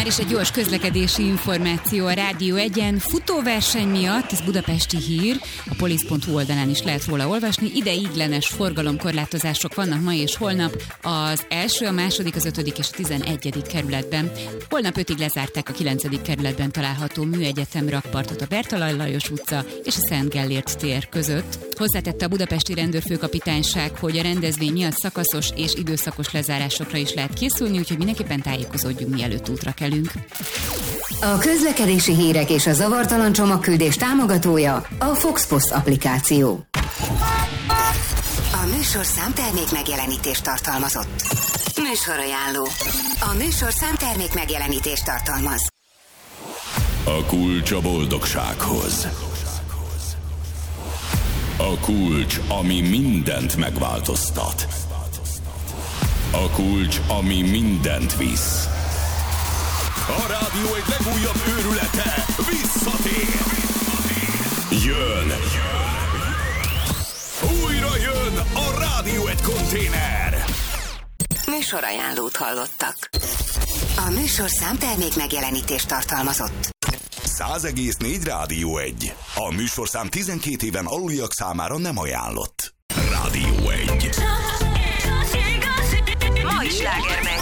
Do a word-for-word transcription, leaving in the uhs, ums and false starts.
is egy gyors közlekedési információ a Rádió egyen. Futóverseny miatt, ez budapesti hír, a polisz pont hu oldalán is lehet róla olvasni, ideiglenes forgalomkorlátozások vannak ma és holnap az első, a második, az ötödik és a tizenegyedik kerületben. Holnap ötig lezárták a kilencedik kerületben található Műegyetem rakpartot a Bertalan Lajos utca és a Szent Gellért tér között. Hozzátette a budapesti rendőrfőkapitányság, hogy a rendezvény miatt szakaszos és időszakos lezárásokra is lehet készülni, úgyhogy mindenképpen tájékozódjunk, mielőtt útra kelünk. A közlekedési hírek és a zavartalan csomagküldés támogatója a Fox Post applikáció. A műsorszám termék megjelenítést tartalmazott. Műsorajánló. A műsorszám termék megjelenítést tartalmaz. A kulcs a boldogsághoz. A kulcs, ami mindent megváltoztat. A kulcs, ami mindent visz. A rádió egy legújabb őrülete visszatér. Jön. Újra jön a Rádió egy konténer. Műsorajánlót hallottak. A műsorszám termék megjelenítést tartalmazott. száz egész négy Rádió egy. A műsorszám tizenkét éven aluliak számára nem ajánlott. Rádió egy. Ma is sláger megy.